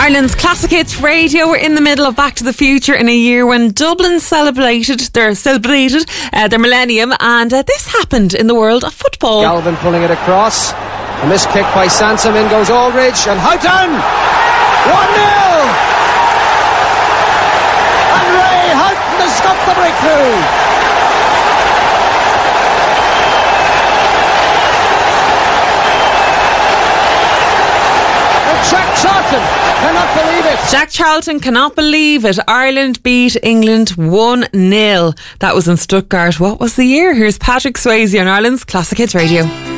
Ireland's Classic Hits Radio. We're in the middle of Back to the Future in a year when Dublin celebrated their millennium, and this happened in the world of football. Galvin pulling it across. A missed kick by Sansom. In goes Aldridge and Houghton. 1-0. And Ray Houghton has stopped the breakthrough. Jack Charlton cannot believe it. Jack Charlton cannot believe it. Ireland beat England 1-0. That was in Stuttgart. What was the year? Here's Patrick Swayze on Ireland's Classic Hits Radio.